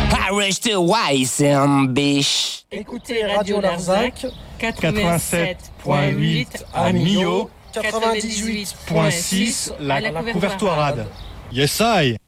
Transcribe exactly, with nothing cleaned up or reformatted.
Arrange to wise biche. Écoutez Radio Larzac, quatre-vingt-sept point huit à Millau, quatre-vingt-dix-huit point six la couverture rade. Yes I.